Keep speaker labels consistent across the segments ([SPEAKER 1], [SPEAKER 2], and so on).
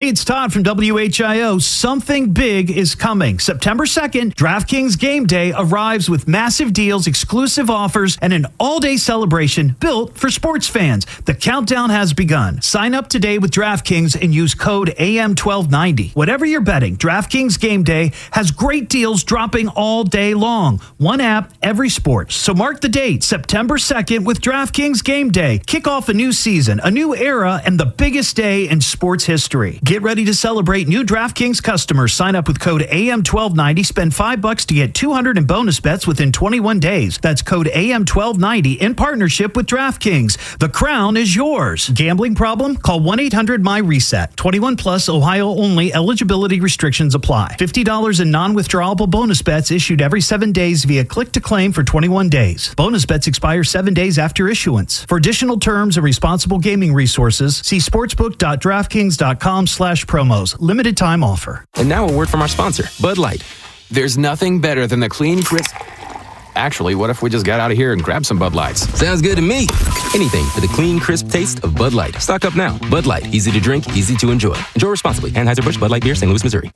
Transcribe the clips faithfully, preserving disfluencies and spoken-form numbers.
[SPEAKER 1] It's Todd from W H I O. Something big is coming. September second, DraftKings Game Day arrives with massive deals, exclusive offers, and an all-day celebration built for sports fans. The countdown has begun. Sign up today with DraftKings and use code A M twelve ninety. Whatever you're betting, DraftKings Game Day has great deals dropping all day long. One app, every sport. So mark the date, September second, with DraftKings Game Day. Kick off a new season, a new era, and the biggest day in sports history. Get ready to celebrate new DraftKings customers. Sign up with code A M twelve ninety. Spend five bucks to get two hundred in bonus bets within twenty-one days. That's code A M twelve ninety in partnership with DraftKings. The crown is yours. Gambling problem? Call one eight hundred M Y reset. twenty-one plus, Ohio only. Eligibility restrictions apply. fifty dollars in non-withdrawable bonus bets issued every seven days via click to claim for twenty-one days. Bonus bets expire seven days after issuance. For additional terms and responsible gaming resources, see sportsbook dot draftkings dot com slash promos. Limited time offer.
[SPEAKER 2] And now a word from our sponsor, Bud Light. There's nothing better than the clean, crisp... Actually, what if we just got out of here and grabbed some Bud Lights? Sounds good to me. Anything for the clean, crisp taste of Bud Light. Stock up now. Bud Light. Easy to drink, easy to enjoy. Enjoy responsibly. Anheuser-Busch Bud Light Beer, Saint Louis, Missouri.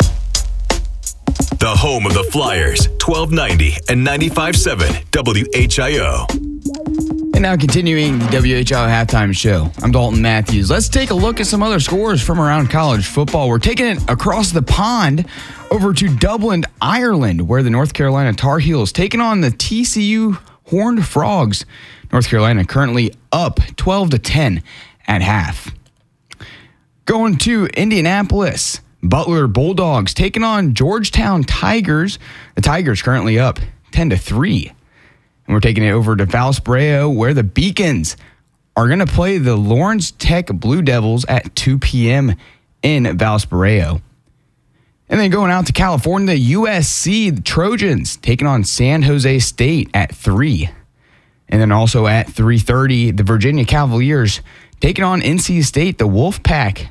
[SPEAKER 3] The home of the Flyers, twelve ninety and ninety-five point seven W H I O.
[SPEAKER 4] And now continuing the W H I O halftime show, I'm Dalton Matthews. Let's take a look at some other scores from around college football. We're taking it across the pond over to Dublin, Ireland, where the North Carolina Tar Heels taking on the T C U Horned Frogs. North Carolina currently up twelve to ten at half. Going to Indianapolis, Butler Bulldogs taking on Georgetown Tigers. The Tigers currently up ten to three. And we're taking it over to Valsparaiso, where the Beacons are going to play the Lawrence Tech Blue Devils at two p.m. in Valsparaiso. And then going out to California, U S C, the Trojans taking on San Jose State at three. And then also at three thirty, the Virginia Cavaliers taking on N C State, the Wolfpack.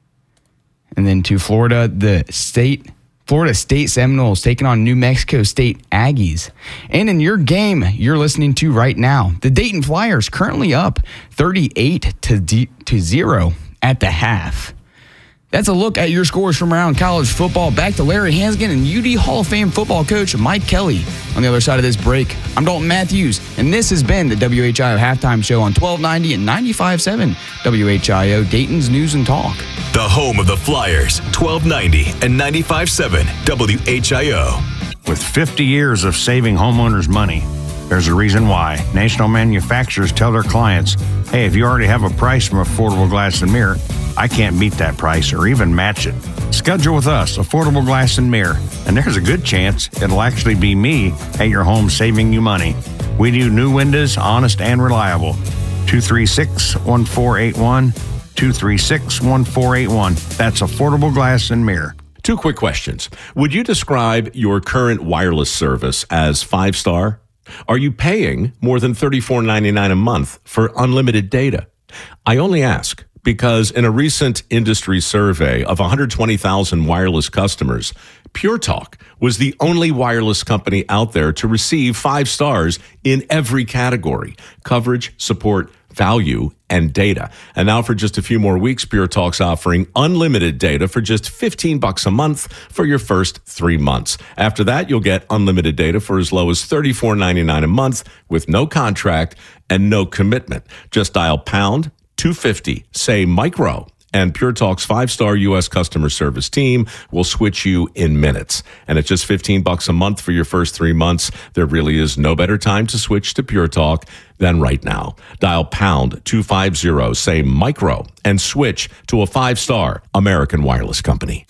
[SPEAKER 4] And then to Florida, the state... Florida State Seminoles taking on New Mexico State Aggies. And in your game you're listening to right now, the Dayton Flyers currently up thirty-eight to zero at the half. That's a look at your scores from around college football. Back to Larry Hansgen and U D Hall of Fame football coach Mike Kelly on the other side of this break. I'm Dalton Matthews, and this has been the W H I O Halftime Show on twelve ninety and ninety-five point seven W H I O, Dayton's News and Talk.
[SPEAKER 3] The home of the Flyers, twelve ninety and ninety-five point seven W H I O.
[SPEAKER 5] With fifty years of saving homeowners money, there's a reason why national manufacturers tell their clients, hey, if you already have a price from Affordable Glass and Mirror, I can't beat that price or even match it. Schedule with us, Affordable Glass and Mirror, and there's a good chance it'll actually be me at your home saving you money. We do new windows, honest and reliable. two three six, one four eight one, two three six, one four eight one. That's Affordable Glass and Mirror.
[SPEAKER 6] Two quick questions. Would you describe your current wireless service as five-star? Are you paying more than thirty-four ninety-nine a month for unlimited data? I only ask because in a recent industry survey of one hundred twenty thousand wireless customers, Pure Talk was the only wireless company out there to receive five stars in every category: coverage, support, value, and data. And now for just a few more weeks, Pure Talk's offering unlimited data for just fifteen bucks a month for your first three months. After that, you'll get unlimited data for as low as thirty-four ninety-nine a month with no contract and no commitment. Just dial pound two fifty, say micro, and Pure Talk's five-star U S customer service team will switch you in minutes. And at just fifteen bucks a month for your first three months, there really is no better time to switch to Pure Talk than right now. Dial pound two fifty, say micro, and switch to a five-star American wireless company.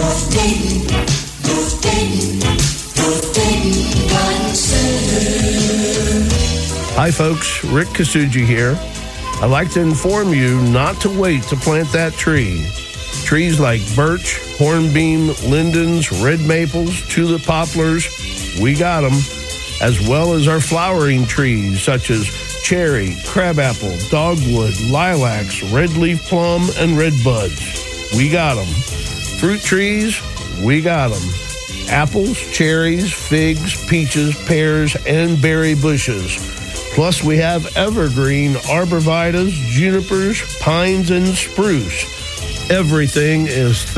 [SPEAKER 7] Hi, folks. Rick Kasuji here. I'd like to inform you not to wait to plant that tree. Trees like birch, hornbeam, lindens, red maples, tulip poplars, we got them, as well as our flowering trees such as cherry, crabapple, dogwood, lilacs, red leaf plum, and red buds. We got them. Fruit trees, we got them. Apples, cherries, figs, peaches, pears, and berry bushes. Plus, we have evergreen arborvitaes, junipers, pines, and spruce. Everything is